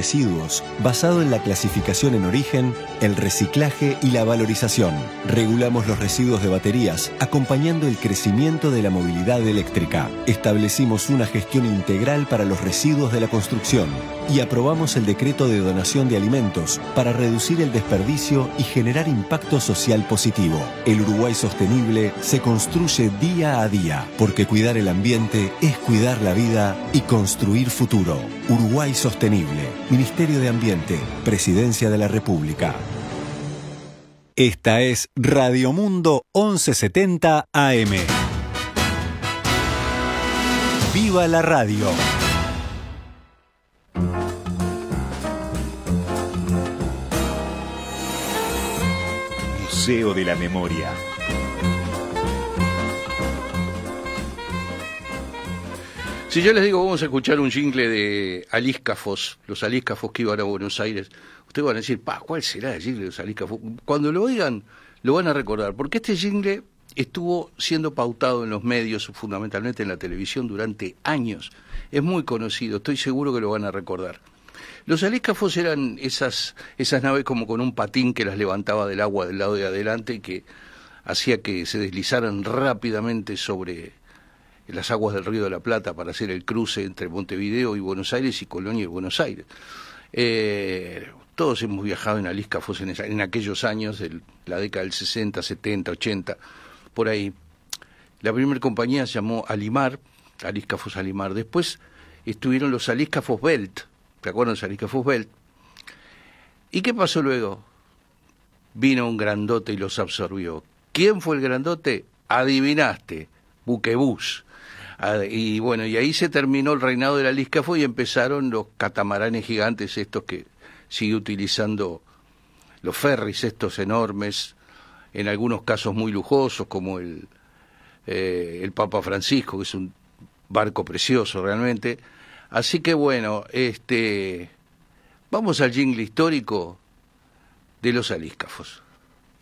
residuos, basado en la clasificación en origen, el reciclaje y la valorización. Regulamos los residuos de baterías, acompañando el crecimiento de la movilidad eléctrica. Establecimos una gestión integral para los residuos de la construcción y aprobamos el decreto de donación de alimentos para reducir el desperdicio y generar impacto social positivo. El Uruguay sostenible se construye día a día, porque cuidar el ambiente es cuidar la vida y construir futuro. Uruguay sostenible. Ministerio de Ambiente. Presidencia de la República. Esta es Radio Mundo 1170 AM. ¡Viva la radio! Museo de la Memoria. Si yo les digo, vamos a escuchar un jingle de alíscafos, los alíscafos que iban a Buenos Aires, ustedes van a decir, ¿cuál será el jingle de los alíscafos? Cuando lo oigan, lo van a recordar, porque este jingle estuvo siendo pautado en los medios, fundamentalmente en la televisión, durante años. Es muy conocido, estoy seguro que lo van a recordar. Los alíscafos eran esas naves como con un patín que las levantaba del agua del lado de adelante y que hacía que se deslizaran rápidamente sobre las aguas del Río de la Plata para hacer el cruce entre Montevideo y Buenos Aires y Colonia y Buenos Aires. Todos hemos viajado en alíscafos en aquellos años, de la década del 60, 70, 80, por ahí. La primera compañía se llamó Alimar, Alíscafos Alimar. Después estuvieron los alíscafos Belt, ¿te acuerdan de los alíscafos Belt? ¿Y qué pasó luego? Vino un grandote y los absorbió. ¿Quién fue el grandote? Adivinaste, Buquebús. Y bueno, y ahí se terminó el reinado del alíscafo y empezaron los catamaranes gigantes, estos que sigue utilizando los ferries, estos enormes, en algunos casos muy lujosos, como el Papa Francisco, que es un barco precioso realmente. Así que bueno, vamos al jingle histórico de los alíscafos.